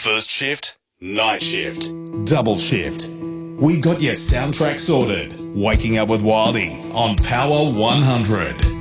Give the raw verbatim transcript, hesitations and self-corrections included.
First shift, night shift, double shift. We got your soundtrack sorted. Waking up with Wildy on Power one hundred.